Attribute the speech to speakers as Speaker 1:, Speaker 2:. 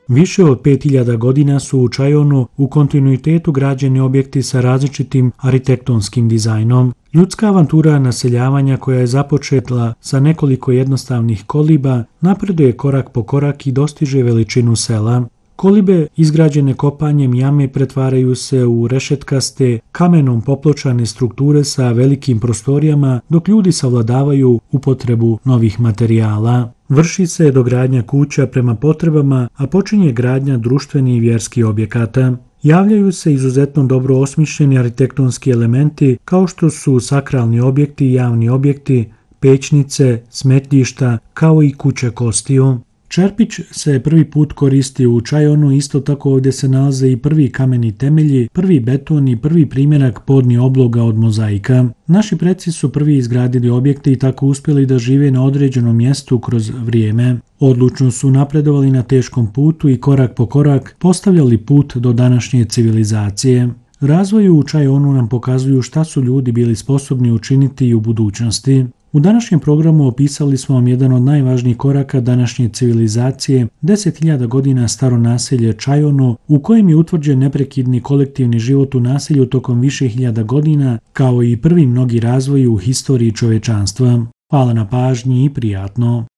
Speaker 1: Više od 5000 godina su u Čajonu u kontinuitetu građeni objekti sa različitim arhitektonskim dizajnom. Ljudska avantura naseljavanja koja je započetla sa nekoliko jednostavnih koliba napreduje korak po korak i dostiže veličinu sela. Kolibe izgrađene kopanjem jame pretvaraju se u rešetkaste, kamenom popločane strukture sa velikim prostorijama, dok ljudi savladavaju upotrebu novih materijala. Vrši se dogradnja kuća prema potrebama, a počinje gradnja društvenih i vjerskih objekata. Javljaju se izuzetno dobro osmišljeni arhitektonski elementi kao što su sakralni objekti i javni objekti, pećnice, smetlišta, kao i kuće kostiju. Čerpić se prvi put koristi u Čajonu, isto tako ovdje se nalaze i prvi kameni temelji, prvi beton i prvi primjerak podnih obloga od mozaika. Naši preci su prvi izgradili objekte i tako uspjeli da žive na određenom mjestu kroz vrijeme. Odlučno su napredovali na teškom putu i korak po korak postavljali put do današnje civilizacije. Razvoju u Čajonu nam pokazuju šta su ljudi bili sposobni učiniti i u budućnosti. U današnjem programu opisali smo vam jedan od najvažnijih koraka današnje civilizacije, 10.000 godina staro naselje Čajono, u kojem je utvrđen neprekidni kolektivni život u naselju tokom više hiljada godina, kao i prvi mnogi razvoji u historiji čovječanstva. Hvala na pažnji i prijatno.